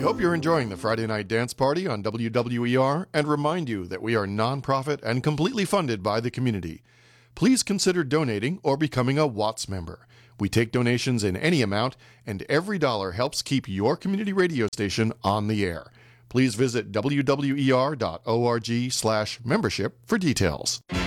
hope you're enjoying the Friday Night Dance Party on WWER and remind you that we are nonprofit and completely funded by the community. Please consider donating or becoming a Watts member. We take donations in any amount, and every dollar helps keep your community radio station on the air. Please visit wwer.org/membership for details.